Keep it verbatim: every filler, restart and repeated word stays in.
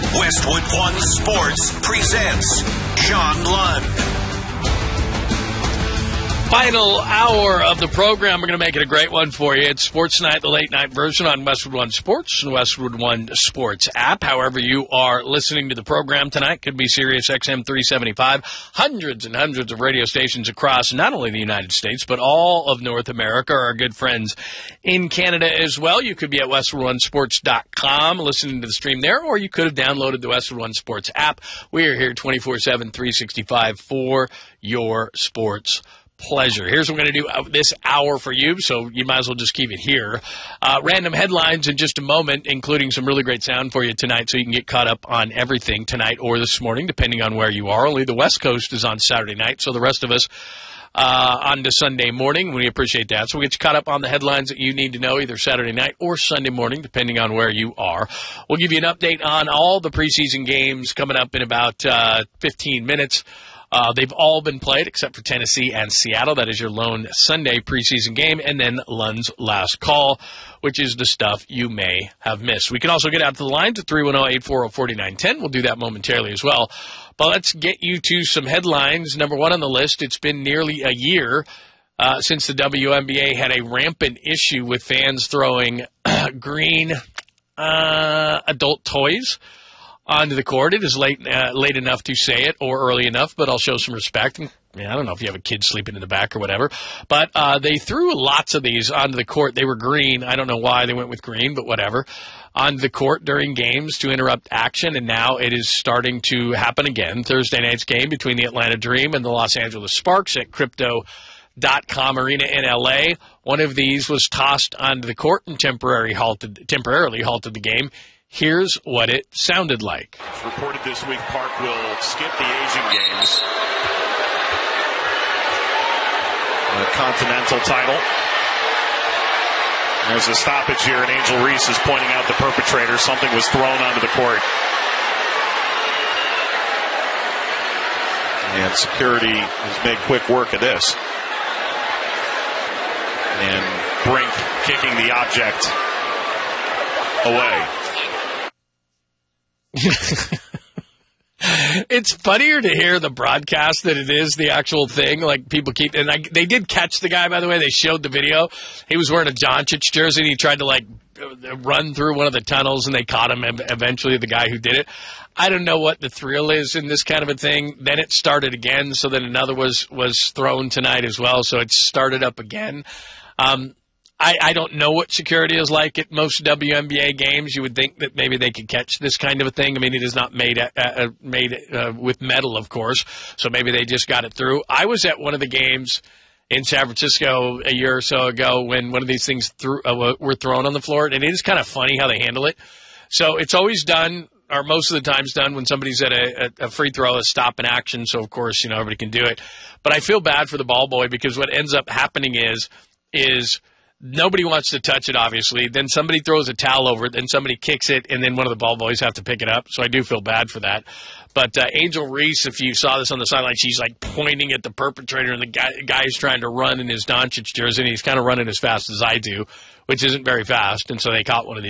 Westwood One Sports presents John Lund. Final hour of the program. We're going to make it a great one for you. It's Sports Night, the late night version on Westwood One Sports and Westwood One Sports app. However you are listening to the program tonight, could be Sirius X M three seventy-five. Hundreds and hundreds of radio stations across not only the United States, but all of North America. Our good friends in Canada as well. You could be at westwood one sports dot com listening to the stream there, or you could have downloaded the Westwood One Sports app. We are here twenty-four seven, three sixty-five for your sports pleasure. Here's what we're going to do this hour for you, so you might as well just keep it here. Uh, random headlines in just a moment, including some really great sound for you tonight, so you can get caught up on everything tonight or this morning, depending on where you are. Only the West Coast is on Saturday night, so the rest of us uh, on to Sunday morning. We appreciate that. So we'll get you caught up on the headlines that you need to know either Saturday night or Sunday morning, depending on where you are. We'll give you an update on all the preseason games coming up in about uh, fifteen minutes. Uh, they've all been played except for Tennessee and Seattle. That is your lone Sunday preseason game. And then Lund's Last Call, which is the stuff you may have missed. We can also get out to the lines at three one zero, eight four zero, four nine one zero. We'll do that momentarily as well. But let's get you to some headlines. Number one on the list, it's been nearly a year uh, since the W N B A had a rampant issue with fans throwing green uh, adult toys onto the court. It is late uh, late enough to say it, or early enough, but I'll show some respect. I, mean, I don't know if you have a kid sleeping in the back or whatever, but uh, they threw lots of these onto the court. They were green. I don't know why they went with green, but whatever. Onto the court during games to interrupt action, and now it is starting to happen again. Thursday night's game between the Atlanta Dream and the Los Angeles Sparks at Crypto dot com Arena in L A. One of these was tossed onto the court and temporarily halted, temporarily halted the game. Here's what it sounded like. It's reported this week Park will skip the Asian Games. The Continental title. There's a stoppage here, and Angel Reese is pointing out the perpetrator. Something was thrown onto the court. And security has made quick work of this. And Brink kicking the object away. It's funnier to hear the broadcast than it is the actual thing. Like, people keep, and I, they did catch the guy, by the way. They showed the video. He was wearing a Doncic jersey, and he tried to, like, run through one of the tunnels, and they caught him eventually, the guy who did it. I don't know what the thrill is in this kind of a thing. Then it started again, so then another was, was thrown tonight as well, so it started up again. Um, I, I don't know what security is like at most W N B A games. You would think that maybe they could catch this kind of a thing. I mean, it is not made uh, made uh, with metal, of course, so maybe they just got it through. I was at one of the games in San Francisco a year or so ago when one of these things threw, uh, were thrown on the floor, and it is kind of funny how they handle it. So it's always done, or most of the time's done, when somebody's at a, a free throw, a stop in action, so of course, you know, everybody can do it. But I feel bad for the ball boy, because what ends up happening is is – nobody wants to touch it, obviously. Then somebody throws a towel over it. Then somebody kicks it, and then one of the ball boys have to pick it up. So I do feel bad for that. But uh, Angel Reese, if you saw this on the sideline, she's like pointing at the perpetrator, and the guy guy's trying to run in his Doncic jersey, and he's kind of running as fast as I do, which isn't very fast. And so they caught one of these.